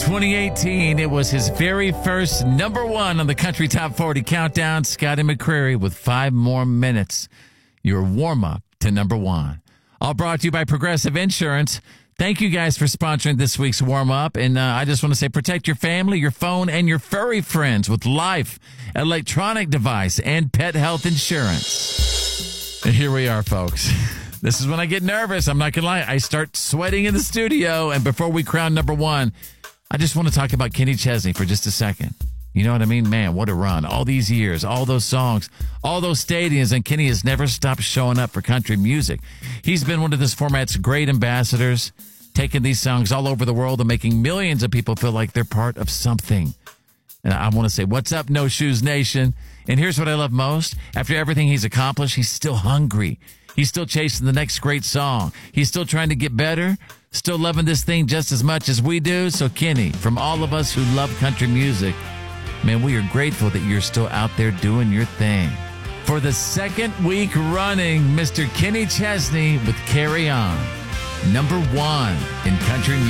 2018, it was his very first number one on the Country Top 40 Countdown. Scotty McCreery with 5 more minutes. Your warm-up to number one. All brought to you by Progressive Insurance. Thank you guys for sponsoring this week's warm-up. And I just want to say protect your family, your phone, and your furry friends with Life, electronic device, and pet health insurance. And here we are, folks. This is when I get nervous. I'm not going to lie. I start sweating in the studio. And before we crown number one, I just want to talk about Kenny Chesney for just a second. You know what I mean? Man, what a run. All these years, all those songs, all those stadiums, and Kenny has never stopped showing up for country music. He's been one of this format's great ambassadors, taking these songs all over the world and making millions of people feel like they're part of something. And I want to say, what's up, No Shoes Nation? And here's what I love most. After everything he's accomplished, he's still hungry. He's still chasing the next great song. He's still trying to get better, still loving this thing just as much as we do. So, Kenny, from all of us who love country music, man, we are grateful that you're still out there doing your thing. For the second week running, Mr. Kenny Chesney with Carry On, number one in country music.